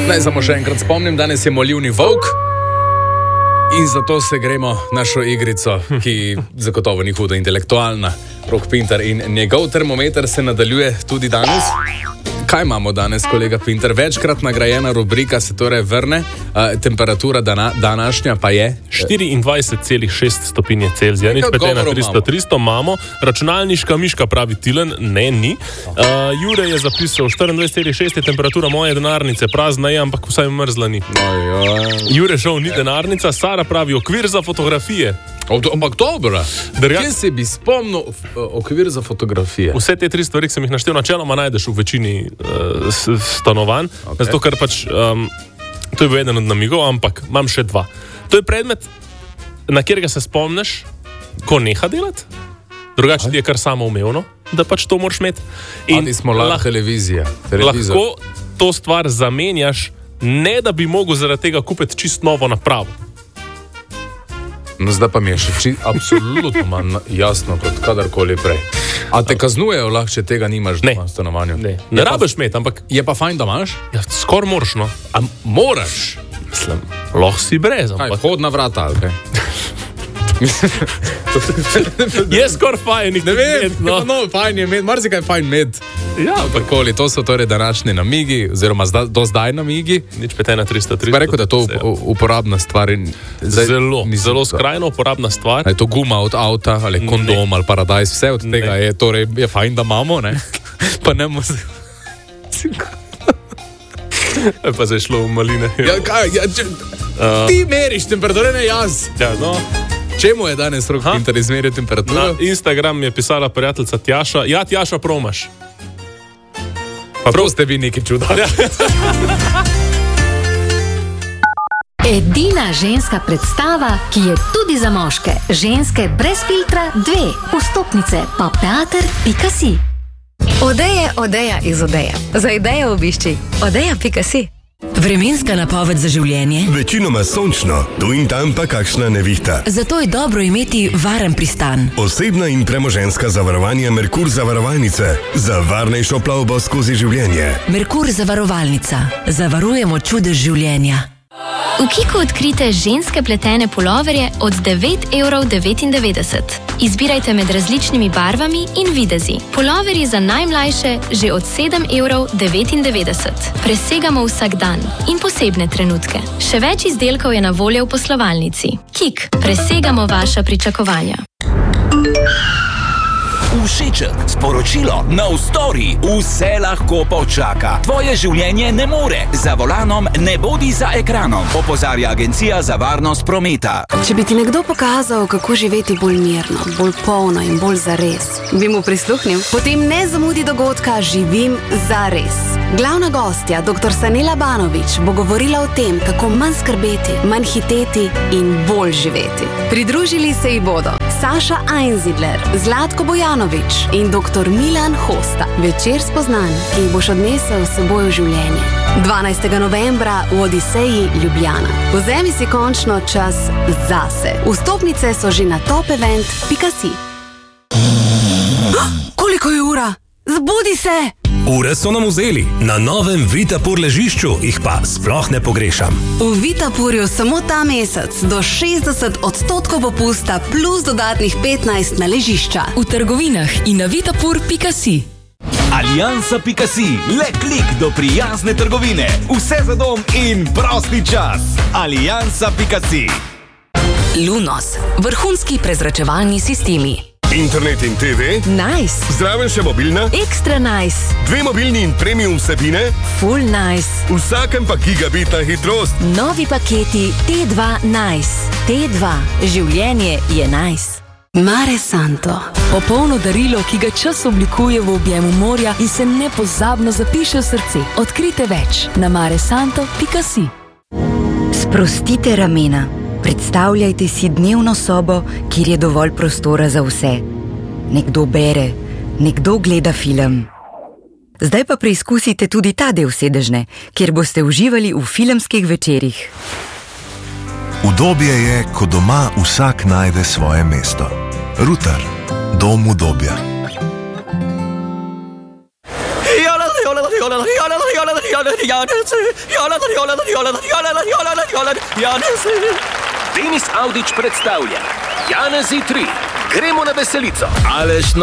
Naj samo še enkrat spomnim, danes je molivni volk in zato se gremo našo igrico, ki zagotovo ni hudo intelektualna. Rok Pintar in njegov termometer se nadaljuje tudi danes. Kaj imamo danes, kolega Pintar? Večkrat nagrajena rubrika se torej vrne, temperatura današnja pa je 24,6 stopinje Celzija, nič petena 300 imamo. Računalniška miška pravi Tilen, ne, ni. Jure je zapisal 24,6 je temperatura moje denarnice, prazna je, ampak vsaj mrzla ni. Jure šel ni denarnica, Sara pravi okvir za fotografije. Ampak dobro, kje si bi spomnil okvir za fotografije? Vse te tri stvari, ki sem jih naštel, načeloma najdeš v večini stanovanj, zato ker pač, to je bil eden od namigov, ampak imam še dva. To je predmet, na katerega se spomniš, ko neha delati, drugače ti je kar samoumevno, da pač to moraš imeti. Ali smo televizija. Lahko to stvar zamenjaš, ne da bi mogel zaradi tega kupiti čist novo napravo. No, zdaj pa mi je še absolutno manj jasno kot kadarkoli prej. A te kaznujejo lahko, če tega nimaš doma v stanovanju? Ne rabiš imeti, ampak... Je pa fajn, da imaš? Ja, skor moraš, no. A moraš? Mislim, lahko si brez, ampak... Kaj, vhodna vrata, ali kaj? Je skor fajn, ne vem, no, fajn je med, marsikaj fajn med. Ja, takoli, to so torej današnji namigi, oziroma do zdaj namigi. Nič petena 300. Pa rekel, da je to uporabna stvar. Zelo skrajno uporabna stvar. Je to guma od avta, ali kondom, ali paradajz, vse od tega je, torej je fajn, da imamo, ne? Pa ne mu se... Pa se je šlo v maline. Ja, kaj, ti meriš temperaturo, ne jaz. Ja, no... Čemu je danes Rok Pintar izmeril temperaturo? Na Instagram je pisala prijateljica Tjaša. Ja, Tjaša, promaš. Pa prav ste vi neki čudari. Edina ženska predstava, ki je tudi za moške. Ženske brez filtra 2. Vstopnice pa teater.si. Odeja iz Odeje. Za idejo obišči odeja.si. Vremenska napoved za življenje? Večinoma sončno, tu in tam pa kakšna nevihta. Zato je dobro imeti varen pristan. Osebna in premoženjska zavarovanja Merkur zavarovalnice. Za varnejšo plavbo skozi življenje. Merkur zavarovalnica. Zavarujemo čudež življenja. V Kiku odkrite ženske pletene puloverje od 9,99 €. Izbirajte med različnimi barvami in videzi. Puloverji za najmlajše že od 7,99 €. Presegamo vsak dan in posebne trenutke. Še več izdelkov je na voljo v poslovalnici. Kik, presegamo vaša pričakovanja. Všeček, sporočilo, nov story, vse lahko počaka. Tvoje življenje ne more. Za volanom ne bodi za ekranom. Opozarja Agencija za varnost prometa. Če bi ti nekdo pokazal, kako živeti bolj mirno, bolj polno in bolj zares, bi mu prisluhnil? Potem ne zamudi dogodka Živim zares. Glavna gostja, dr. Sanela Banović, bo govorila o tem, kako manj skrbeti, manj hiteti in bolj živeti. Pridružili se ji bodo Saša Einzidler, Zlatko Bojanović in dr. Milan Hosta. Večer spoznanj, ki jih boš odnesel s seboj v življenje. 12. novembra v Odiseji Ljubljana. Vzemi si končno čas zase. Vstopnice so že na topevent.si. Koliko je ura? Zbudi se! Ure so nam vzeli, na novem Vitapur ležišču jih pa sploh ne pogrešam. V Vitapurju samo ta mesec do 60% popusta plus dodatnih 15 na ležišča. V trgovinah in na vitapur.si. Aliansa.si, le klik do prijazne trgovine. Vse za dom in prosti čas. Aliansa.si. Lunos, vrhunski prezračevalni sistemi. Internet in TV? Nice. Zraven še mobilna? Ekstra nice. 2 mobilni in premium vsebine? Full nice. Vsakem pa gigabitna hitrost. Novi paketi T2 Nice. T2. Življenje je nice. Mare Santo. Popolno darilo, ki ga čas oblikuje v objemu morja in se nepozabno zapiše v srce. Odkrite več na maresanto.si. Sprostite ramena. Predstavljajte si dnevno sobo, kjer je dovolj prostora za vse. Nekdo bere, nekdo gleda film. Zdaj pa preizkusite tudi ta del sedežne, kjer boste uživali v filmskih večerih. Udobje je, ko doma vsak najde svoje mesto. Rutar, dom udobja. Denis Avdić predstavlja Janezi 3. Gremo na veselico. Aleš